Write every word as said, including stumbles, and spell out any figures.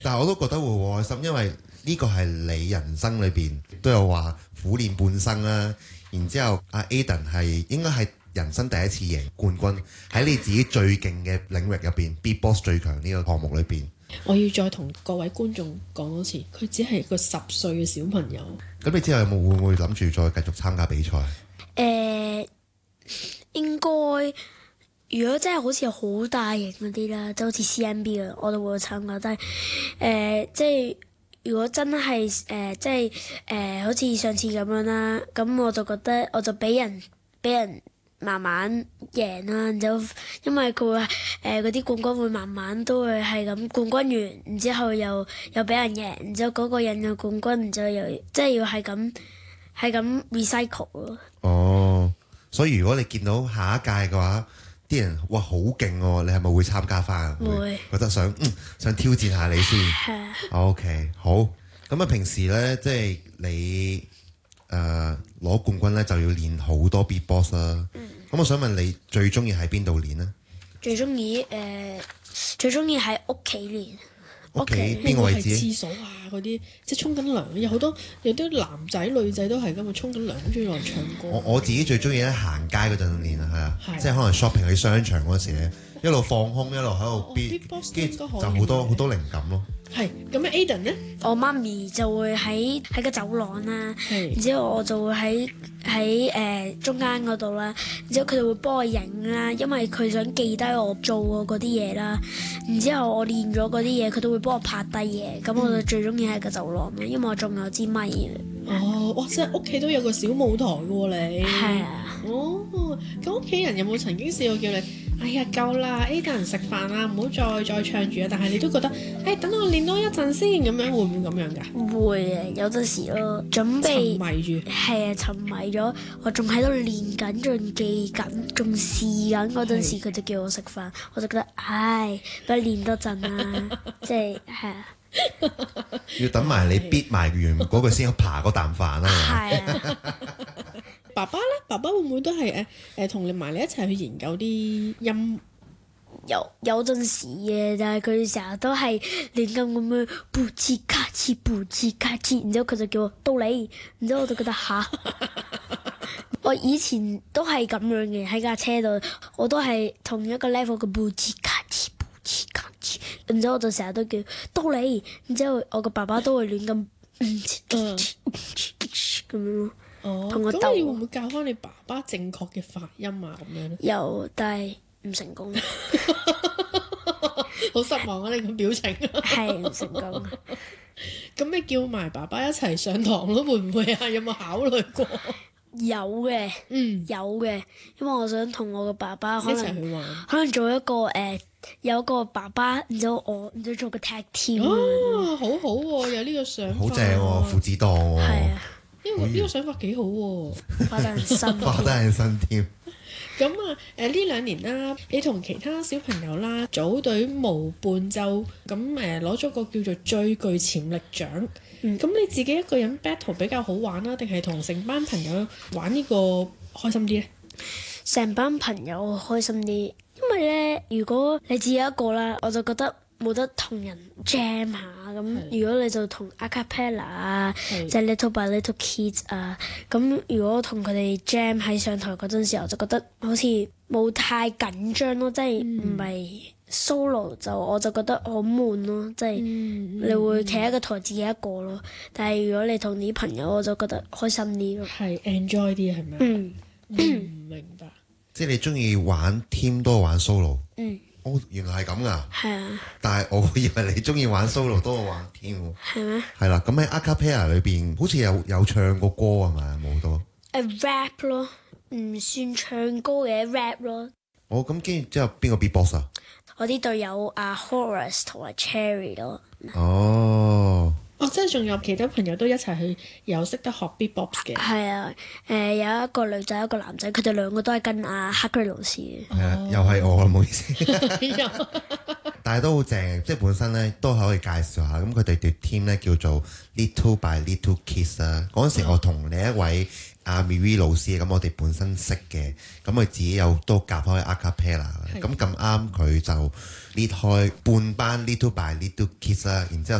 但係我都覺得會好開心，因為呢個係你人生裏邊都有話苦練半生啦。然之後阿 Aiden 係應該係人生第一次贏冠軍，喺你自己最勁嘅領域入邊，Beatbox 最強呢個項目裏邊。 我要再同各位觀眾講多次，佢只係個十歲嘅小朋友。 咁你之後有冇會唔會諗住再繼續參加比賽？ 誒、呃，應該如果真係好似好大型嗰啲啦，就好似 C M B 啊，我都會參加。但係誒、呃，即係如果真係誒、呃，即係誒、呃，好似上次咁樣啦，咁我就覺得我就俾人俾人慢慢贏啦，然之後因為佢會誒嗰啲冠軍會慢慢都會係咁冠軍完，然之後又又俾人贏，然之後嗰個人又冠軍，然之後又即係要係咁係咁 recycle 咯。 哦，所以如果你見到下一屆嘅話，啲人哇好勁喎，你係咪會參加翻？ 會覺得想嗯想挑戰下你先。 係啊。 OK，好。咁啊，平時咧即係你誒攞、呃、冠軍咧就要練好多 beatbox 啦。咁、嗯、我想問你最中意喺邊度練呢？ 最中意誒，最中意喺屋企練。 屋企邊個位置？ 廁所啊嗰啲，即係沖緊涼，有好多有啲男仔女仔都係咁啊，沖緊涼跟住落嚟唱歌。 我我自己最中意咧行街嗰陣練啊，係啊，即係可能 shopping 去商場嗰時咧，一路放空一路喺度 beat，跟住就好多好多靈感咯。 係咁啊 Aiden 呢？ 我媽咪就會喺喺個走廊啦， 係然之後我就會喺喺誒中間嗰度啦，然之後佢哋會幫我影啦，因為佢想記低我做過嗰啲嘢啦。然之後我練咗嗰啲嘢，佢都會幫我拍低嘢。咁我就最中意喺個走廊啦，因為我仲有支咪嘅。 哦，哇！即係屋企都有個小舞台嘅喎，你係啊。 哦，咁屋企人有冇曾經試過叫你？哎呀，夠啦 Aiden 食飯啦，唔好再再唱住啊！但係你都覺得，誒、哎，等我練多一陣先，咁樣會唔會咁樣㗎？ 會嘅，有陣時咯，準備沉迷住， 係啊，沉迷咗，我仲喺度練緊，仲記緊，仲試緊嗰陣時，佢就叫我食飯，我就覺得，唉，不如練多陣啦，即係係啊。 要等埋你 beat 埋完嗰句先爬嗰啖飯啦。 係啊。 爸爸咧，爸爸會唔會都係誒誒同你埋你一齊去研究啲音？ 有有陣時嘅，但係佢成日都係亂咁咁樣布切卡切布切卡切，然之後佢就叫我到你，然之後我就覺得吓。我以前都係咁樣嘅，喺架車度，我都係同一個 level 嘅布切卡切布切卡切，然之後我就成日都叫到你，然之後我個爸爸都會亂咁嗯咁樣咯。 哦， 同我鬥。 咁你會唔會教翻你爸爸正確嘅發音啊？咁樣咧？ 有，但係唔成功。 好失望啊！你個表情。 係唔成功。 咁你叫埋爸爸一齊上堂咯，會唔會啊？有冇考慮過？ 有嘅， 嗯， 有嘅，因為我想同我個爸爸可一能齊去玩， 可能做一個誒、呃，有一個爸爸，然之後我，然之後做個 tag team。 哦，好好喎、啊，有呢個想法。 好正喎，父子檔喎。 係啊。 呢、這個呢、這個想法幾好喎、啊， 花得人辛苦。 花得人辛添。 咁啊，誒呢兩年啦，你同其他小朋友啦組隊無伴奏，咁誒攞咗個叫做最具潛力獎。咁、嗯、你自己一個人 battle 比較好玩啦，定係同成班朋友玩呢個開心啲呢？ 成班朋友開心啲，因為咧，如果你自己一個啦，我就覺得冇得同人 jam 下咁。如果你就同 a cappella 啊，即係 little by little kids 啊，咁如果同佢哋 jam 喺上台嗰陣時候，就覺得好似冇太緊張咯，即係唔係 solo 就我就覺得好悶咯，即係你會企喺個台自己一個咯。但係如果你同啲朋友，我就覺得開心啲咯， 係 enjoy 啲係咪？ 嗯， 嗯，明白。 即係你中意玩 team 多玩 solo？ 嗯。 哦，原來係咁噶。 係啊。 但係我以為你中意玩 solo 多過玩 team 喎。 係咩？ 係啦，咁喺 a cappella 裏邊好似有有唱過歌係咪？冇好多。 誒 rap 咯，唔算唱歌嘅 rap 咯。 哦，咁跟住之後邊個 beatbox 啊？ 我啲隊友阿 Horace 同埋 Cherry 咯。 哦。 哦，即係仲有其他朋友都一齊去，有識得學 beatbox 嘅。 係啊，誒、呃、有一個女仔，一個男仔，佢哋兩個都係跟阿 Harry 老師嘅。 係啊，又係我，唔好意思。但係都好正，即係本身咧都可以介紹下。咁佢哋隊 team 咧叫做 Little by Little Kids 啊。嗰陣時我同另一位阿 Miri 老師，咁我哋本身識嘅，咁佢自己有都夾開 a cappella，咁咁啱佢就 lead 開半班 Little by Little Kids 啦，然之後